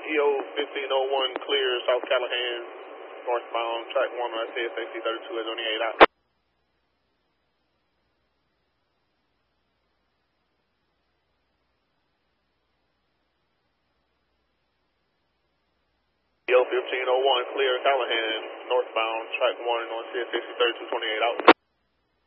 EO 1501 clear South Callahan, northbound, track 1 on CSAC 32 as on the 8 out. EO 1501 clear Callahan, northbound, track 1 on CSAC 32 28 out.